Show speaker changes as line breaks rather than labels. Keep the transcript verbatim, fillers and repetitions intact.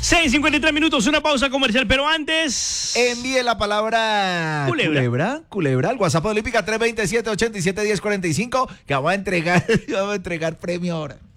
seis cincuenta y tres minutos, una pausa comercial, pero antes...
Envíe la palabra
Culebra.
culebra, culebra al WhatsApp de Olímpica tres dos siete, ocho siete, uno cero cuatro cinco, que vamos a entregar, vamos a entregar premio ahora.